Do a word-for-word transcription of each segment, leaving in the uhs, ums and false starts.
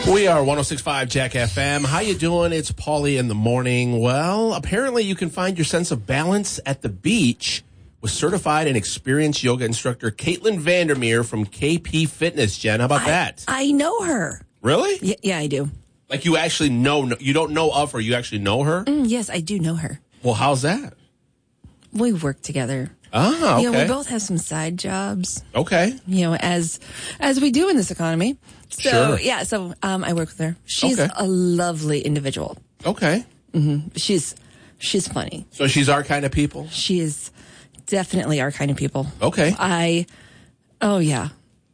We are one oh six point five Jack F M. How you doing? It's Paulie in the morning. Well, apparently you can find your sense of balance at the beach with certified and experienced yoga instructor Caitlin Vandermeer from K P Fitness. Jen, how about I, that? I know her. Really? Y- yeah, I do. Like you actually know, you don't know of her, you actually know her? Mm, yes, I do know her. Well, how's that? We work together. Ah, okay. You know, we both have some side jobs. Okay. You know, as as we do in this economy. So, Sure. yeah, so um, I work with her. She's Okay. a lovely individual. Okay. Mm-hmm. She's she's funny. So she's our kind of people? She is definitely our kind of people. Okay. I, oh, yeah.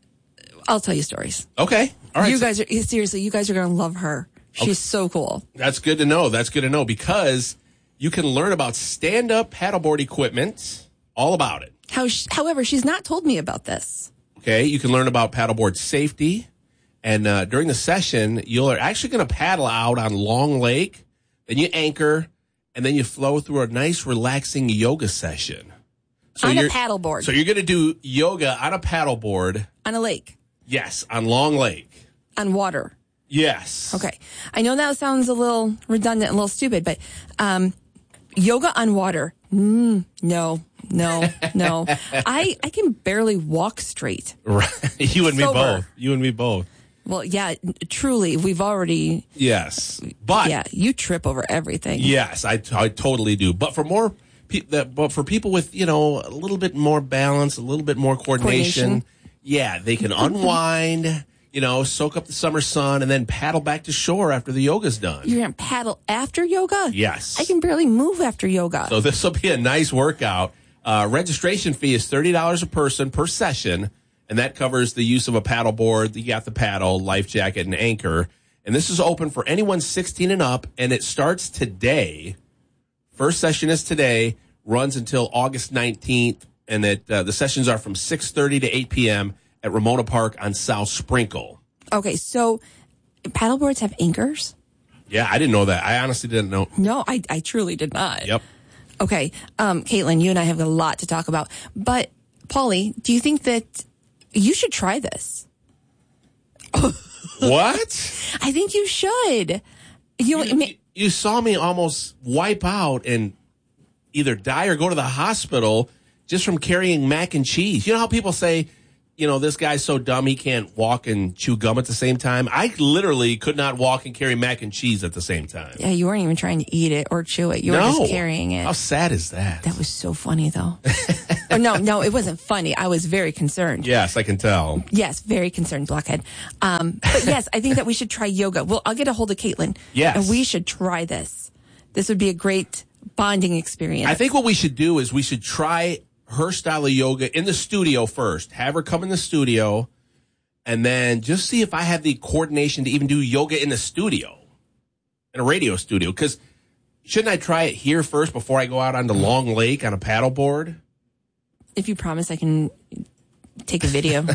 I'll tell you stories. Okay. All right. You guys are, seriously, you guys are going to love her. She's Okay. so cool. That's good to know. That's good to know because you can learn about stand-up paddleboard equipment, all about it. How, sh- however, she's not told me about this. Okay, you can learn about paddleboard safety. And uh, during the session, you're actually going to paddle out on Long Lake. Then you anchor, and then you flow through a nice, relaxing yoga session. So On a you're- paddleboard. So you're going to do yoga on a paddleboard. On a lake. Yes, on Long Lake. On water. Yes. Okay. I know that sounds a little redundant, a little stupid, but um, yoga on water. Mm, no, no, no. I, I can barely walk straight. Right. You and me Sober. both. You and me both. Well, yeah, truly, we've already, Yes. But yeah, you trip over everything. yes, I, I totally do. But for more, pe- that, but for people with, you know, a little bit more balance, a little bit more coordination, Coordination. yeah, they can unwind, you know, soak up the summer sun, and then paddle back to shore after the yoga's done. You're going to paddle after yoga? Yes. I can barely move after yoga. So this will be a nice workout. Uh, registration fee is thirty dollars a person per session, and that covers the use of a paddleboard. You got the paddle, life jacket, and anchor. And this is open for anyone sixteen and up, and it starts today. First session is today, runs until August nineteenth, and it, uh, the sessions are from six thirty to eight p.m. at Ramona Park on South Sprinkle. Okay, so paddleboards have anchors? Yeah, I didn't know that. I honestly didn't know. No, I, I truly did not. Yep. Okay, um, Caitlin, you and I have a lot to talk about. But, Paulie, do you think that you should try this? What? I think you should. You, know, You, ma- you- you saw me almost wipe out and either die or go to the hospital just from carrying mac and cheese. You know how people say, you know, this guy's so dumb he can't walk and chew gum at the same time? I literally could not walk and carry mac and cheese at the same time. yeah, you weren't even trying to eat it or chew it. You were No. just carrying it. How sad is that? That was so funny, though. oh, no, no, it wasn't funny. I was very concerned. Yes, I can tell. Yes, very concerned, Blockhead. Um, but yes, I think that we should try yoga. Well, I'll get a hold of Caitlin. Yes. And we should try this. This would be a great bonding experience. I think what we should do is we should try her style of yoga in the studio first. Have her come in the studio and then just see if I have the coordination to even do yoga in the studio, in a radio studio. Because shouldn't I try it here first before I go out onto Long Lake on a paddleboard? If you promise, I can take a video.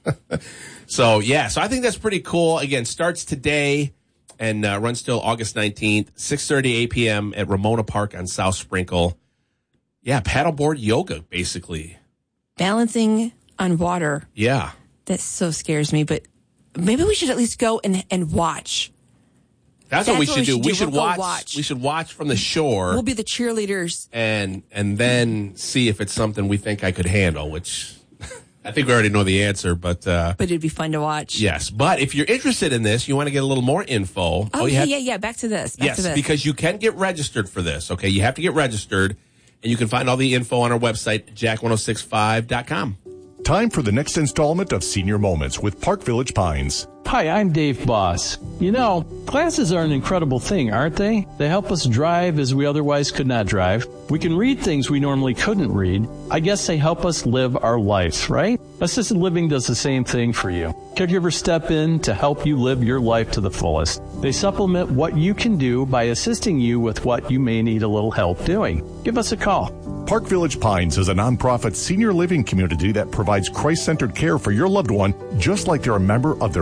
So, yeah. So I think that's pretty cool. Again, starts today and uh, runs till August nineteenth, six thirty, eight p.m. at Ramona Park on South Sprinkle. Yeah, paddleboard yoga, basically. Balancing on water. Yeah. That so scares me, but maybe we should at least go and, and watch. That's, That's what we what should we do. should We do. should We'll go watch, watch. We should watch from the shore We'll be the cheerleaders. and and then see if it's something we think I could handle. Which I think we already know the answer, but uh, But it'd be fun to watch. yes. But if you're interested in this, you want to get a little more info. Oh, you yeah, have- yeah, yeah. Back to this. Back yes, to this. because you can get registered for this. Okay, you have to get registered, and you can find all the info on our website, jack ten sixty-five dot com. Time for the next installment of Senior Moments with Park Village Pines. Hi, I'm Dave Boss. You know, glasses are an incredible thing, aren't they? They help us drive as we otherwise could not drive. We can read things we normally couldn't read. I guess they help us live our life, right? Assisted living does the same thing for you. Caregivers step in to help you live your life to the fullest. They supplement what you can do by assisting you with what you may need a little help doing. Give us a call. Park Village Pines is a nonprofit senior living community that provides Christ-centered care for your loved one just like they're a member of their own family.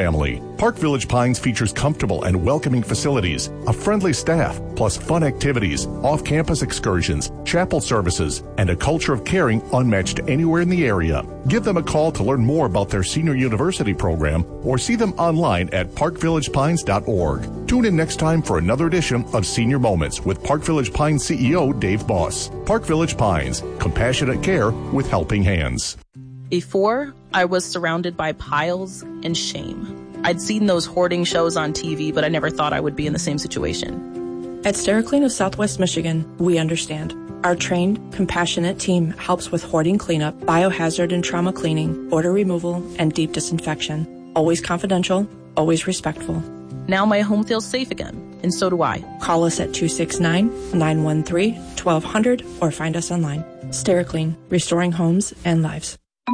family. Park Village Pines features comfortable and welcoming facilities, a friendly staff, plus fun activities, off-campus excursions, chapel services, and a culture of caring unmatched anywhere in the area. Give them a call to learn more about their senior university program or see them online at park village pines dot org. Tune in next time for another edition of Senior Moments with Park Village Pines C E O Dave Boss. Park Village Pines, compassionate care with helping hands. Before, I was surrounded by piles and shame. I'd seen those hoarding shows on T V, but I never thought I would be in the same situation. At SteriClean of Southwest Michigan, we understand. Our trained, compassionate team helps with hoarding cleanup, biohazard and trauma cleaning, odor removal, and deep disinfection. Always confidential, always respectful. Now my home feels safe again, and so do I. Call us at two six nine, nine one three, one two zero zero or find us online. SteriClean, restoring homes and lives.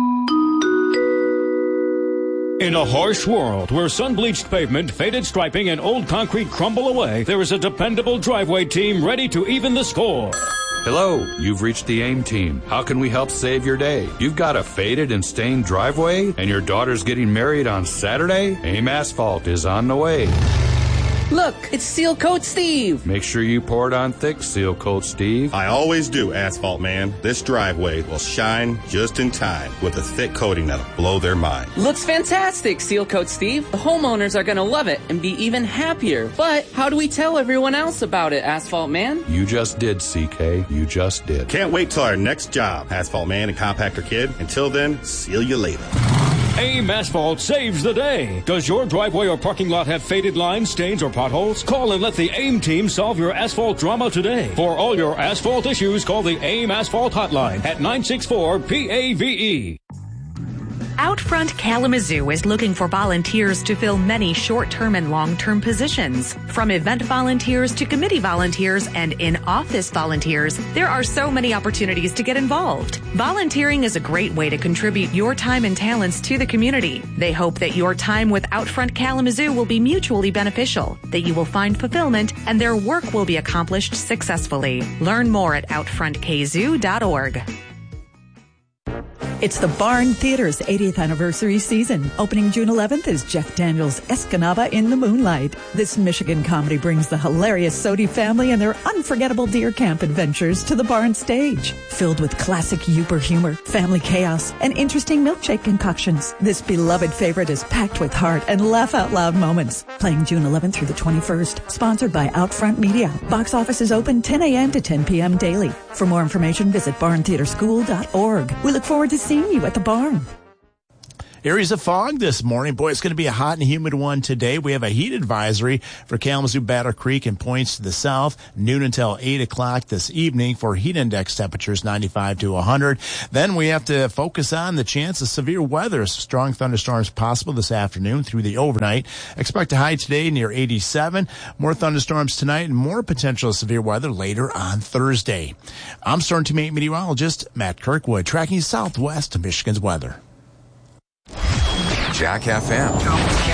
In a harsh world where sun-bleached pavement, faded striping, and old concrete crumble away, there is a dependable driveway team ready to even the score. Hello, you've reached the AIM team. How can we help save your day? You've got a faded and stained driveway, and your daughter's getting married on Saturday? AIM Asphalt is on the way. Look, it's Seal Coat Steve. Make sure you pour it on thick, Seal Coat Steve. I always do, Asphalt Man. This driveway will shine just in time with a thick coating that'll blow their mind. Looks fantastic, Seal Coat Steve. The homeowners are going to love it and be even happier. But how do we tell everyone else about it, Asphalt Man? You just did, C K. You just did. Can't wait till our next job, Asphalt Man and Compactor Kid. Until then, seal you later. AIM Asphalt saves the day. Does your driveway or parking lot have faded lines, stains, or potholes? Call and let the AIM team solve your asphalt drama today. For all your asphalt issues, call the AIM Asphalt hotline at nine six four P A V E. Outfront Kalamazoo is looking for volunteers to fill many short-term and long-term positions. From event volunteers to committee volunteers and in-office volunteers, there are so many opportunities to get involved. Volunteering is a great way to contribute your time and talents to the community. They hope that your time with Outfront Kalamazoo will be mutually beneficial, that you will find fulfillment, and their work will be accomplished successfully. Learn more at out front k zoo dot org. It's the Barn Theater's eightieth anniversary season. Opening June eleventh is Jeff Daniels' Escanaba in the Moonlight. This Michigan comedy brings the hilarious Sodi family and their unforgettable deer camp adventures to the Barn stage. Filled with classic Uper humor, family chaos, and interesting milkshake concoctions, this beloved favorite is packed with heart and laugh-out-loud moments. Playing June eleventh through the twenty-first. Sponsored by Outfront Media. Box office is open ten a.m. to ten p.m. daily. For more information, visit barn theater school dot org. We look forward to seeing you at the barn. Areas of fog this morning. Boy, it's going to be a hot and humid one today. We have a heat advisory for Kalamazoo, Battle Creek, and points to the south. Noon until eight o'clock this evening for heat index temperatures ninety-five to one hundred. Then we have to focus on the chance of severe weather. Strong thunderstorms possible this afternoon through the overnight. Expect a high today near eighty-seven. More thunderstorms tonight and more potential severe weather later on Thursday. I'm Storm Team eight meteorologist Matt Kirkwood, tracking southwest Michigan's weather. Jack F M.